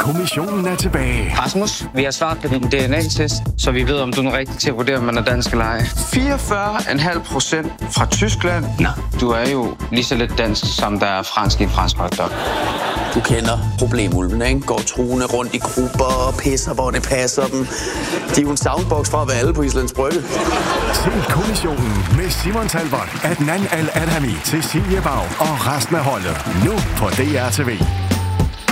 kommissionen er tilbage. Rasmus, vi har svaret på din DNA-test, så vi ved, om du er den rigtige til at vurdere, om man er dansk eller ej. 44,5% fra Tyskland. Nå, du er jo lige så lidt dansk, som der er fransk i en fransk hotdog. Du kender problemulvene, ikke? Går truende rundt i grupper og pisser, hvor det passer dem. De er jo en soundbox fra at være alle på Islands Brygge. Se kommissionen med Simon Talbot, Adnan Al-Adhami, Cecilie Bag og resten af holdet. Nu på DR TV.